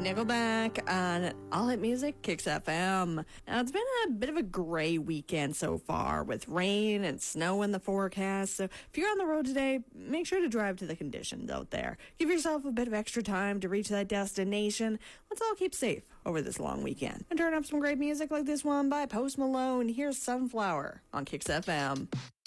Nickelback on All Hit Music, Kicks FM. Now, it's been a bit of a gray weekend so far with rain and snow in the forecast. So if you're on the road today, make sure to drive to the conditions out there. Give yourself a bit of extra time to reach that destination. Let's all keep safe over this long weekend. And turn up some great music like this one by Post Malone. Here's Sunflower on Kicks FM.